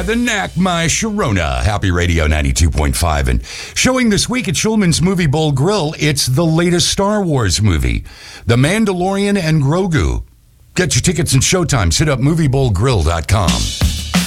the Knack, my Sharona. Happy Radio 92.5. And showing this week at Schulman's Movie Bowl Grill, it's the latest Star Wars movie, The Mandalorian and Grogu. Get your tickets and showtimes. Hit up moviebowlgrill.com.